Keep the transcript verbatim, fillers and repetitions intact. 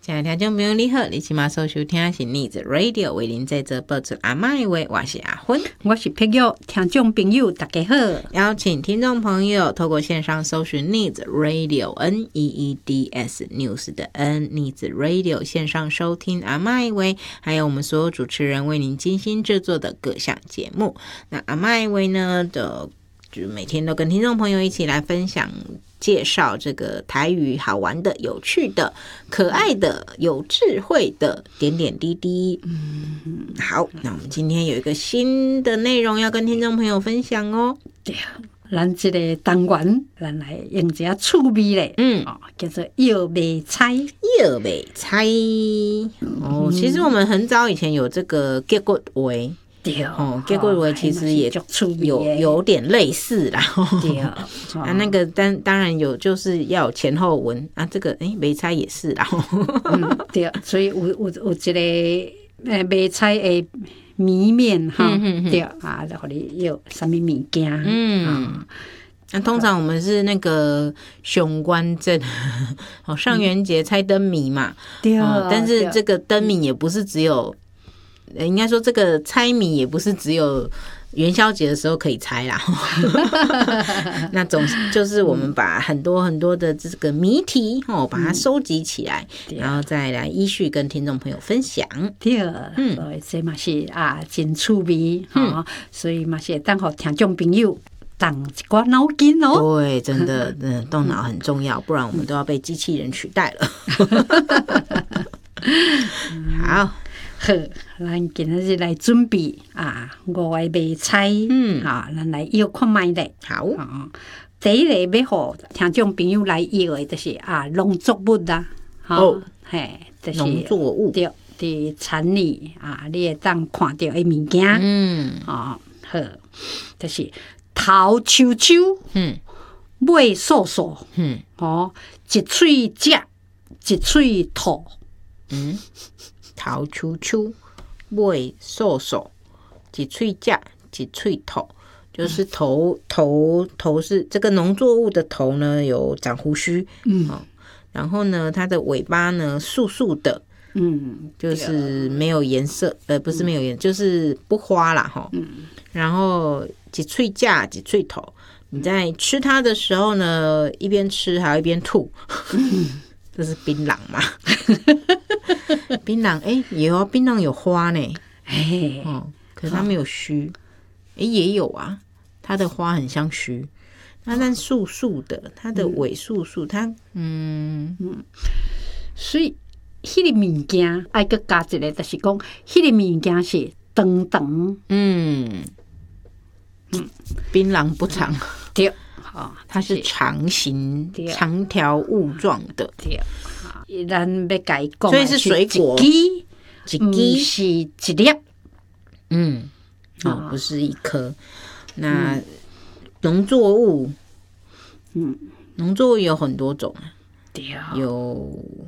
亲爱的听众朋友你好，你现在所收听的是 Needs Radio 为您在这播出阿嬷的话，我是阿芬， 我是佩玉，听众朋友大家好。 邀请听众朋友透过线上搜寻 Needs Radio N E E D S News 的 N Needs Radio 线上收听阿嬷的话，还有我们所有主持人为您精心制作的各项节目。那阿嬷的话呢的就每天都跟听众朋友一起来分享介绍这个台语好玩的、有趣的、可爱的、有智慧的点点滴滴。嗯，好，那我们今天有一个新的内容要跟听众朋友分享哦。 对啊，咱这个单元，咱来用一下趣味嘞，嗯、哦，叫做药味猜。 药味猜哦，其实我们很早以前有这个结骨话。 对哦，结果我其实也有有点类似啦。 对啊，那个当当然有，就是要有前后文啊。这个哎，梅菜也是啦。 嗯，对，所以有有有一个呃梅菜的谜面哈，对啊，就互你有什么物件？嗯， 那通常我们是那个熊关镇，哦，上元节猜灯谜嘛。 对啊， 但是这个灯谜也不是只有。应该说这个猜谜也不是只有元宵节的时候可以猜啦。那总就是我们把很多很多的这个谜题哦，把它收集起来，嗯、然后再来依序跟听众朋友分享。 对，嗯，所以这嘛是啊真趣味哈、嗯，所以嘛是当好听众朋友动一挂脑筋哦。 对，真的，嗯，动脑很重要，不然我们都要被机器人取代了。好。 好，咱今日是来准备啊，五个味菜，嗯，啊，咱来摇看卖咧。 好， 啊，第一个要互听众朋友来摇的，就是啊，农作物啦， 哦， 嘿，就是农作物， 对，伫田里啊，你会当看到的物件，嗯，啊，好，就是头秋秋，嗯，尾素素，嗯，哦，一喙食，一喙吐， 嗯。头秋秋，尾瘦瘦，一喙食，一喙吐，就是头头头是这个农作物的头呢，有长胡须，嗯、哦，然后呢，它的尾巴呢素素的，嗯，就是没有颜色，呃，不是没有颜色，嗯、就是不花啦，哈，嗯，然后一喙食，一喙吐，你在吃它的时候呢，一边吃还要一边吐。嗯这是槟榔嘛？槟榔哎，有啊，槟榔有花呢，哎，哦，可是它没有须，哎，也有啊，它的花很像须，那但素素的，它的尾素素，它嗯嗯， 所以迄个物件爱个加一个，就是讲迄个物件是长长，嗯嗯，槟榔不长， 对。 哦，它是长形、长条物状的。 对，咱要改讲， 所以是水果， 一支，一是一粒， 嗯，哦，不是一颗。那农作物，嗯，农作物有很多种， 对， 有